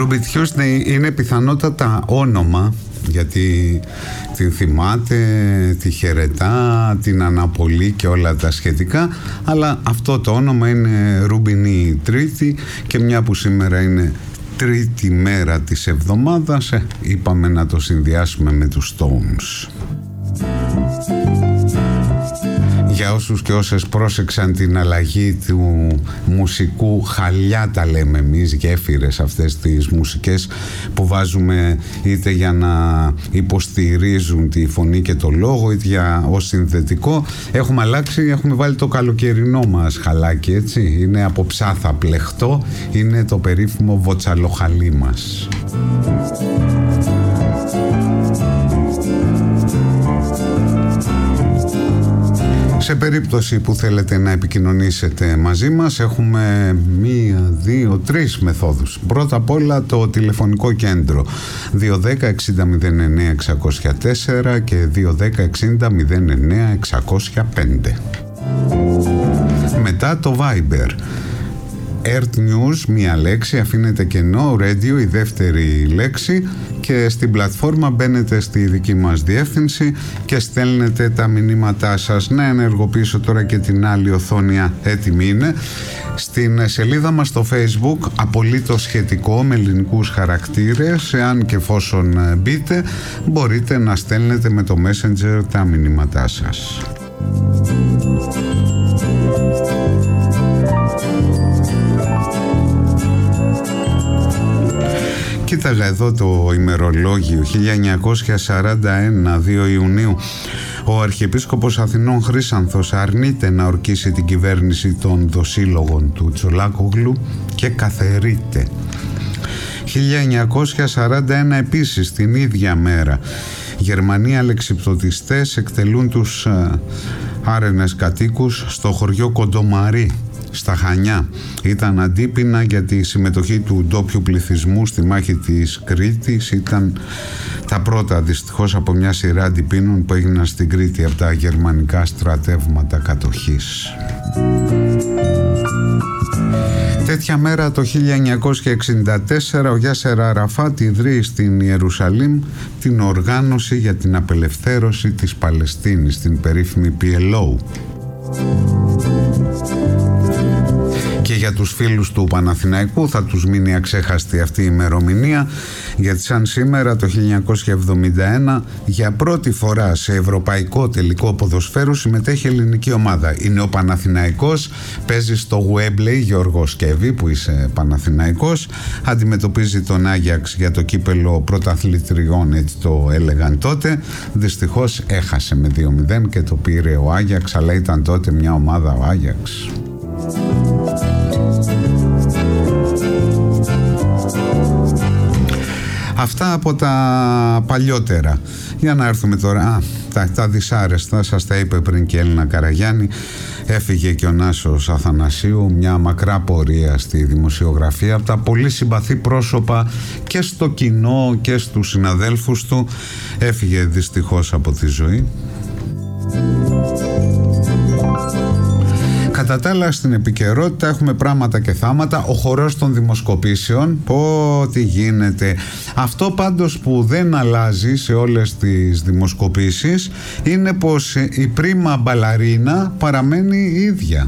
Ruby Tuesday είναι πιθανότατα όνομα, γιατί την θυμάται, τη χαιρετά, την αναπολύει και όλα τα σχετικά, αλλά αυτό το όνομα είναι Ρουμπινή Τρίτη, και μια που σήμερα είναι τρίτη μέρα της εβδομάδας, είπαμε να το συνδυάσουμε με τους Stones. Για όσους και όσες πρόσεξαν την αλλαγή του μουσικού, χαλιά τα λέμε εμείς, γέφυρες, αυτές τις μουσικές που βάζουμε είτε για να υποστηρίζουν τη φωνή και το λόγο, είτε για ως συνθετικό, έχουμε αλλάξει, έχουμε βάλει το καλοκαιρινό μας χαλάκι, έτσι, είναι από ψάθα πλεχτό, είναι το περίφημο βοτσαλοχαλί μας. Σε περίπτωση που θέλετε να επικοινωνήσετε μαζί μας, έχουμε 1, 2, 3 μεθόδους. Πρώτα απ' όλα το τηλεφωνικό κέντρο 210-60-09-604 και 210-60-09-605. Μετά το Viber Earth News, μία λέξη, αφήνετε κενό, Radio η δεύτερη λέξη, και στην πλατφόρμα μπαίνετε στη δική μας διεύθυνση και στέλνετε τα μηνύματά σας. Να ενεργοποιήσω τώρα και την άλλη οθόνη, έτοιμη είναι. Στην σελίδα μας στο Facebook, απολύτως σχετικό με ελληνικούς χαρακτήρες, εάν και εφόσον μπείτε, μπορείτε να στέλνετε με το Messenger τα μηνύματά σας. Κοίταγα εδώ το ημερολόγιο 1941, 2 Ιουνίου. Ο Αρχιεπίσκοπος Αθηνών Χρύσανθος αρνείται να ορκίσει την κυβέρνηση των δοσύλλογων του Τσολάκογλου και καθαιρείται. 1941 επίσης, την ίδια μέρα, Γερμανοί αλεξιπτωτιστές εκτελούν τους άρενες κατοίκους στο χωριό Κοντομαρί στα Χανιά. Ήταν αντίπεινα για τη συμμετοχή του ντόπιου πληθυσμού στη μάχη της Κρήτης. Ήταν τα πρώτα δυστυχώς από μια σειρά αντιπίνων που έγιναν στην Κρήτη από τα γερμανικά στρατεύματα κατοχής. Τέτοια μέρα το 1964 ο Γιάσερ Αραφάτ ιδρύει στην Ιερουσαλήμ την οργάνωση για την απελευθέρωση της Παλαιστίνης, την περίφημη PLO. Και για τους φίλους του Παναθηναϊκού θα τους μείνει αξέχαστη αυτή η ημερομηνία, γιατί σαν σήμερα το 1971 για πρώτη φορά σε ευρωπαϊκό τελικό ποδοσφαίρου συμμετέχει ελληνική ομάδα. Είναι ο Παναθηναϊκός, παίζει στο Γουέμπλεϊ, Γιώργο Σκεύη που είσαι Παναθηναϊκός, αντιμετωπίζει τον Άγιαξ για το κύπελο πρωταθλητριών, έτσι το έλεγαν τότε. Δυστυχώς έχασε με 2-0 και το πήρε ο Άγιαξ, αλλά ήταν τότε μια ομάδα ο Άγιαξ. Αυτά από τα παλιότερα. Για να έρθουμε τώρα τα δυσάρεστα. Σας τα είπε πριν και η Έλληνα Καραγιάννη. Έφυγε και ο Νάσος Αθανασίου, μια μακρά πορεία στη δημοσιογραφία, από τα πολύ συμπαθή πρόσωπα και στο κοινό και στους συναδέλφους του. Έφυγε δυστυχώς από τη ζωή. Κατά τα άλλα, στην επικαιρότητα έχουμε πράγματα και θάματα. Ο χορός των δημοσκοπήσεων, τι γίνεται. Αυτό πάντως που δεν αλλάζει σε όλες τις δημοσκοπήσεις είναι πως η πρίμα μπαλαρίνα παραμένει η ίδια.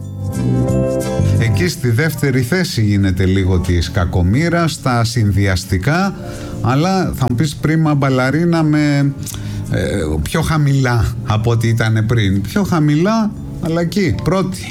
Εκεί στη δεύτερη θέση γίνεται λίγο της κακομοίρας, στα συνδυαστικά, αλλά θα μου πεις πρίμα μπαλαρίνα με πιο χαμηλά από ό,τι ήταν πριν. Πιο χαμηλά, αλλά εκεί, πρώτη.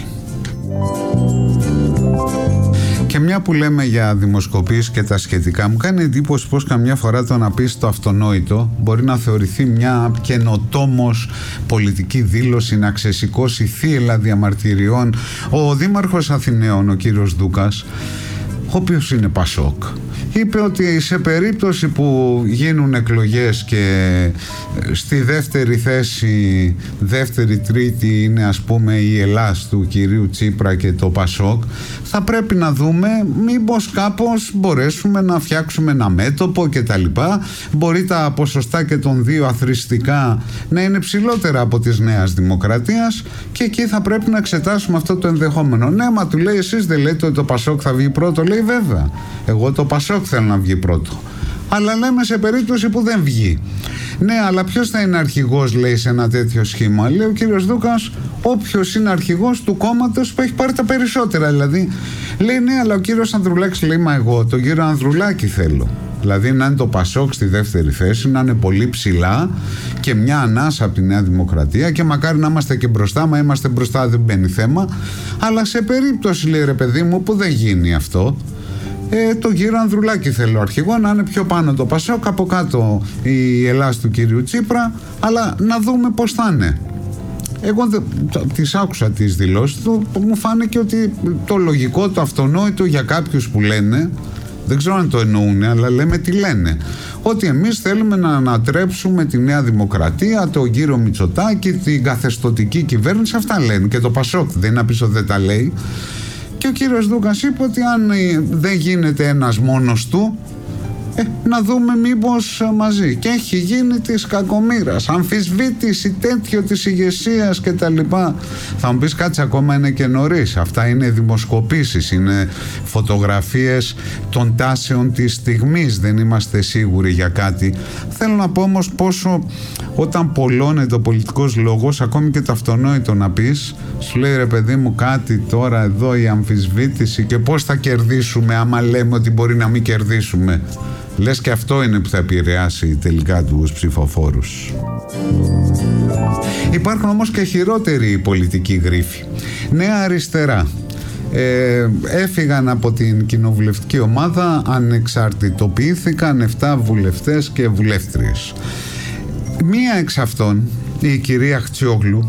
Και μια που λέμε για δημοσκοπήσεις και τα σχετικά, μου κάνει εντύπωση πως καμιά φορά το να πεις το αυτονόητο μπορεί να θεωρηθεί μια καινοτόμος πολιτική δήλωση, να ξεσηκώσει θύελλα διαμαρτυριών. Ο Δήμαρχος Αθηναίων, ο κύριος Δούκας, ο οποίος είναι Πασόκ, είπε ότι σε περίπτωση που γίνουν εκλογές και στη δεύτερη θέση, δεύτερη τρίτη είναι ας πούμε η Ελλάς του κυρίου Τσίπρα και το Πασόκ, θα πρέπει να δούμε μήπως κάπως μπορέσουμε να φτιάξουμε ένα μέτωπο και τα λοιπά. Μπορεί τα ποσοστά και των δύο αθροιστικά να είναι ψηλότερα από της Νέας Δημοκρατίας και εκεί θα πρέπει να εξετάσουμε αυτό το ενδεχόμενο. Ναι, μα του λέει, εσείς δεν λέτε ότι το Πασόκ θα βγει πρώτο? Λέει, βέβαια. Εγώ το Πασόκ θέλω να βγει πρώτο. Αλλά λέμε σε περίπτωση που δεν βγει. Ναι, αλλά ποιος θα είναι αρχηγός, λέει, σε ένα τέτοιο σχήμα? Λέει ο κύριος Δούκας, όποιος είναι αρχηγός του κόμματος που έχει πάρει τα περισσότερα. Δηλαδή, λέει, ναι, αλλά ο κύριος Ανδρουλάκης λέει, μα εγώ τον κύριο Ανδρουλάκη θέλω. Δηλαδή να είναι το Πασόκ στη δεύτερη θέση, να είναι πολύ ψηλά και μια ανάσα από τη Νέα Δημοκρατία, και μακάρι να είμαστε και μπροστά. Μα είμαστε μπροστά, δεν μπαίνει θέμα. Αλλά σε περίπτωση, λέει, ρε παιδί μου, που δεν γίνει αυτό, τον κύριο Ανδρουλάκη θέλω αρχηγό, να είναι πιο πάνω το Πασόκ, από κάτω η Ελλάς του κύριου Τσίπρα, αλλά να δούμε πώς θα είναι. Εγώ τις άκουσα τις δηλώσεις του, μου φάνηκε ότι το λογικό, το αυτονόητο για κάποιους που λένε, δεν ξέρω αν το εννοούν, αλλά λέμε τι λένε, ότι εμείς θέλουμε να ανατρέψουμε τη Νέα Δημοκρατία, τον κύριο Μητσοτάκη, την καθεστωτική κυβέρνηση. Αυτά λένε, και το Πασόκ δεν είναι να πεις ότι δεν τα λέει. Και ο κύριος Δούκας είπε ότι αν δεν γίνεται ένας μόνος του, να δούμε μήπως μαζί. Και έχει γίνει της κακομοίρας, αμφισβήτηση τέτοιο της ηγεσίας και τα λοιπά. Θα μου πεις, κάτσε, ακόμα είναι και νωρίς. Αυτά είναι δημοσκοπήσεις, είναι φωτογραφίες των τάσεων της στιγμής, δεν είμαστε σίγουροι για κάτι. Θέλω να πω όμως πόσο, όταν πολλώνεται ο πολιτικός λόγος, ακόμη και το αυτονόητο να πεις, σου λέει, ρε παιδί μου, κάτι τώρα εδώ, η αμφισβήτηση, και πώς θα κερδίσουμε άμα λέμε ότι μπορεί να μην κερδίσουμε. Λες και αυτό είναι που θα επηρεάσει τελικά τους ψηφοφόρους. Υπάρχουν όμως και χειρότεροι πολιτικοί γρίφοι. Νέα Αριστερά. Έφυγαν από την κοινοβουλευτική ομάδα, ανεξαρτητοποιήθηκαν 7 βουλευτές και βουλεύτριες. Μία εξ αυτών, η κυρία Χτσιόγλου,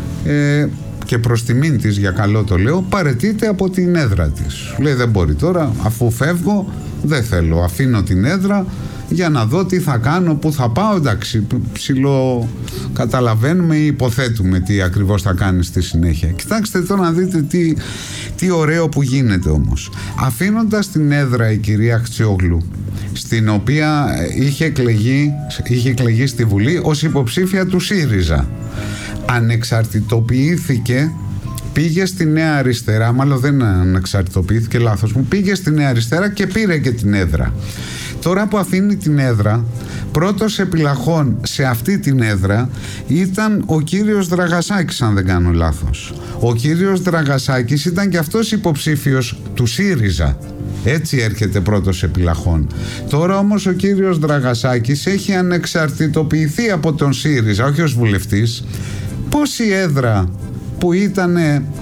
και προς τιμήν της, για καλό το λέω, παραιτείται από την έδρα της. Λέει, δεν μπορεί τώρα, αφού φεύγω, δεν θέλω, αφήνω την έδρα για να δω τι θα κάνω, πού θα πάω. Εντάξει, ψηλό καταλαβαίνουμε ή υποθέτουμε τι ακριβώς θα κάνει στη συνέχεια. Κοιτάξτε τώρα να δείτε τι ωραίο που γίνεται όμως. Αφήνοντας την έδρα η κυρία Χτσιόγλου, στην οποία είχε εκλεγεί στη Βουλή ως υποψήφια του ΣΥΡΙΖΑ, ανεξαρτητοποιήθηκε, πήγε στη Νέα Αριστερά, μάλλον δεν ανεξαρτητοποιήθηκε, λάθος μου, πήγε στη Νέα Αριστερά και πήρε και την έδρα. Τώρα που αφήνει την έδρα, πρώτος επιλαχών σε αυτή την έδρα ήταν ο κύριος Δραγασάκης, αν δεν κάνω λάθος. Ο κύριος Δραγασάκης ήταν και αυτός υποψήφιος του ΣΥΡΙΖΑ. Έτσι έρχεται πρώτος επιλαχών. Τώρα όμως ο κύριος Δραγασάκης έχει ανεξαρτητοποιηθεί από τον ΣΥΡΙΖΑ, όχι ως βουλευτής. Πώς η έδρα που ήταν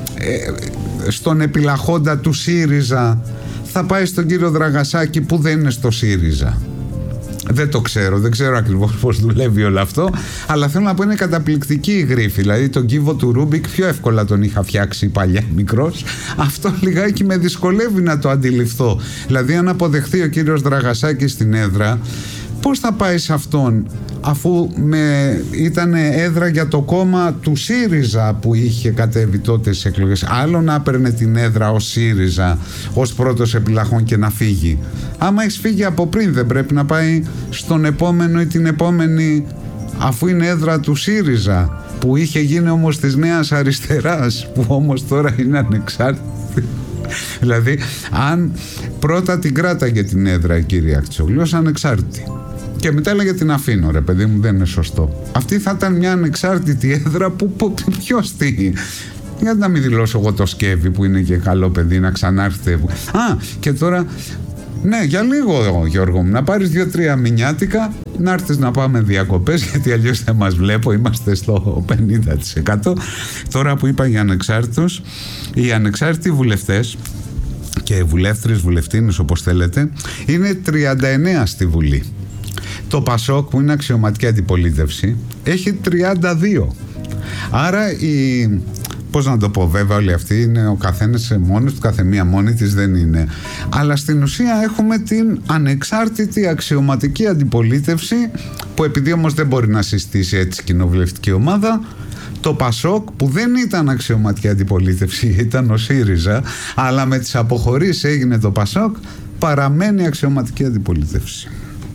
στον επιλαχόντα του ΣΥΡΙΖΑ θα πάει στον κύριο Δραγασάκη που δεν είναι στο ΣΥΡΙΖΑ? Δεν το ξέρω, δεν ξέρω ακριβώς πώς δουλεύει όλο αυτό, αλλά θέλω να πω, είναι καταπληκτική η γρίφη. Δηλαδή τον κύβο του Ρούμπικ πιο εύκολα τον είχα φτιάξει παλιά μικρός. Αυτό λιγάκι με δυσκολεύει να το αντιληφθώ. Δηλαδή αν αποδεχθεί ο κύριος Δραγασάκης στην έδρα, πώς θα πάει σε αυτόν, αφού ήταν έδρα για το κόμμα του ΣΥΡΙΖΑ που είχε κατέβει τότε στις εκλογές? Άλλο να παίρνε την έδρα ως ΣΥΡΙΖΑ, ως πρώτος επιλαχών, και να φύγει. Άμα έχεις φύγει από πριν, δεν πρέπει να πάει στον επόμενο ή την επόμενη, αφού είναι έδρα του ΣΥΡΙΖΑ, που είχε γίνει όμως της Νέας Αριστεράς, που όμως τώρα είναι ανεξάρτητη. Δηλαδή, αν πρώτα την κράταγε την έδρα η κυρία Χτσιόγλου ως ανεξάρτητη και μετά έλεγε την αφήνω, ρε παιδί μου, δεν είναι σωστό, αυτή θα ήταν μια ανεξάρτητη έδρα που ποιος τι. Γιατί να μην δηλώσω εγώ το Σκεύη που είναι και καλό παιδί να ξανάρθετε? Και τώρα, ναι, για λίγο, Γιώργο μου, να πάρεις 2-3 μηνιάτικα, να έρθεις να πάμε διακοπές, γιατί αλλιώς δεν μας βλέπω, είμαστε στο 50%. Τώρα που είπα για ανεξάρτητους, οι ανεξάρτητοι βουλευτές και βουλεύτριες, βουλευτίνες, όπως θέλετε, είναι 39 στη Βουλή. Το Πασόκ, που είναι αξιωματική αντιπολίτευση, έχει 32. Άρα πώς να το πω, βέβαια όλοι αυτοί είναι ο καθένας μόνος του, καθεμία μόνη της δεν είναι. Αλλά στην ουσία έχουμε την ανεξάρτητη αξιωματική αντιπολίτευση, που επειδή όμως δεν μπορεί να συστήσει έτσι κοινοβουλευτική ομάδα, το Πασόκ, που δεν ήταν αξιωματική αντιπολίτευση, ήταν ο ΣΥΡΙΖΑ, αλλά με τις αποχωρήσεις έγινε το Πασόκ, παραμένει αξιωματική αντιπολίτευση.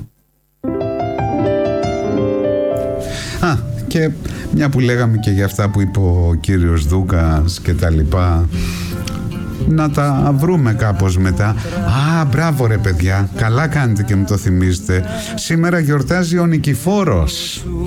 Και μια που λέγαμε και για αυτά που είπε ο κύριος Δούκας και τα λοιπά, να τα βρούμε κάπως μετά. Α, μπράβο ρε παιδιά, καλά κάνετε και μου το θυμίζετε. Σήμερα γιορτάζει ο Νικηφόρος.